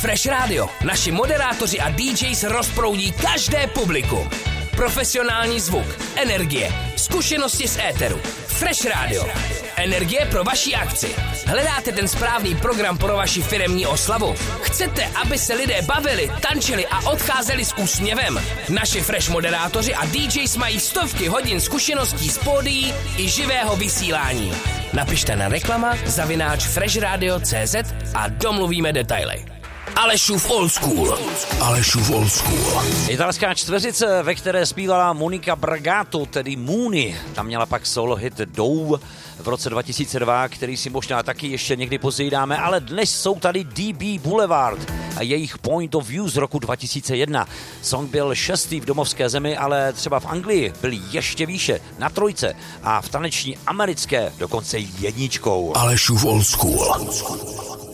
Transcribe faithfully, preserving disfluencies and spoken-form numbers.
Fresh Radio. Naši moderátoři a dý džejs rozproudí každé publikum. Profesionální zvuk, energie, zkušenosti z éteru. Fresh Radio. Energie pro vaši akci. Hledáte ten správný program pro vaši firemní oslavu? Chcete, aby se lidé bavili, tančili a odcházeli s úsměvem? Naši Fresh moderátoři a dý džejs mají stovky hodin zkušeností z pódií i živého vysílání. Napište na reklama zavináč freshradio tečka cé zet a domluvíme detaily. Alešův Old School. Alešův Old School. Italská čtveřice, ve které zpívala Monica Bragato, tedy Mooney. Tam měla pak solo hit Dove v roce dva tisíce dva, který si možná taky ještě někdy později dáme, ale dnes jsou tady dé bé Boulevard a jejich Point of View z roku dva tisíce jedna. Song byl šestý v domovské zemi, ale třeba v Anglii byl ještě výše, na trojce a v taneční americké dokonce jedničkou. Alešův Old School.